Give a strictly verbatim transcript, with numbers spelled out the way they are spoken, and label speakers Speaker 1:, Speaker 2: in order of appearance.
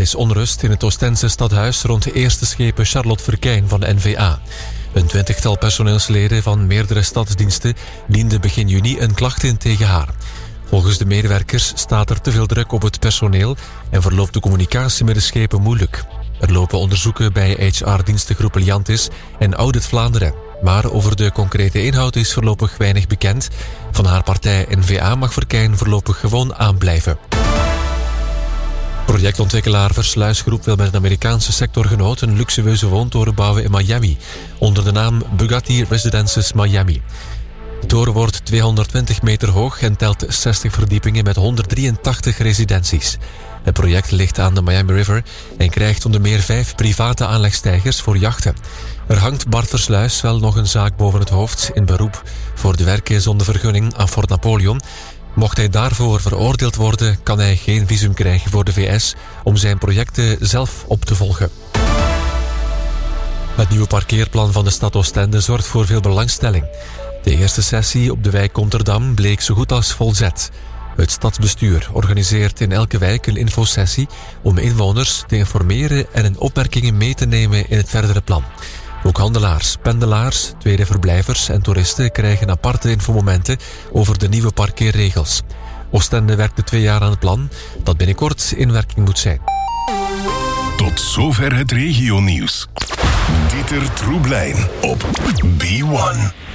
Speaker 1: is onrust in het Oostense stadhuis rond de eerste schepen Charlotte Verkijn van de N V A. Een twintigtal personeelsleden van meerdere stadsdiensten dienden begin juni een klacht in tegen haar. Volgens de medewerkers staat er te veel druk op het personeel en verloopt de communicatie met de schepen moeilijk. Er lopen onderzoeken bij H R-dienstengroep Liantis en Audit Vlaanderen. Maar over de concrete inhoud is voorlopig weinig bekend. Van haar partij N V A mag Verkijn voorlopig gewoon aanblijven. Projectontwikkelaar Versluisgroep wil met een Amerikaanse sectorgenoot een luxueuze woontoren bouwen in Miami, onder de naam Bugatti Residences Miami. De toren wordt tweehonderdtwintig meter hoog en telt zestig verdiepingen met honderddrieëntachtig residenties. Het project ligt aan de Miami River en krijgt onder meer vijf private aanlegstijgers voor jachten. Er hangt Bart Versluis wel nog een zaak boven het hoofd in beroep voor de werken zonder vergunning aan Fort Napoleon. Mocht hij daarvoor veroordeeld worden, kan hij geen visum krijgen voor de V S om zijn projecten zelf op te volgen. Het nieuwe parkeerplan van de stad Oostende zorgt voor veel belangstelling. De eerste sessie op de wijk Konterdam bleek zo goed als volzet. Het stadsbestuur organiseert in elke wijk een infosessie om inwoners te informeren en hun opmerkingen mee te nemen in het verdere plan. Ook handelaars, pendelaars, tweede verblijvers en toeristen krijgen aparte infomomenten over de nieuwe parkeerregels. Oostende werkte twee jaar aan het plan dat binnenkort in werking moet zijn.
Speaker 2: Tot zover het regionieuws. Dieter Troeblein op B one.